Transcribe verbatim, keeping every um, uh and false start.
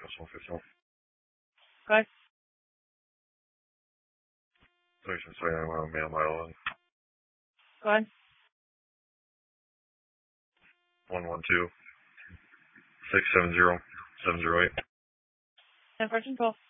West one fifty-one. Go ahead. thirty-six twenty-nine, Mail Mile one. Go ahead. one one two, six seven zero, seven zero eight. ten fourteen twelve.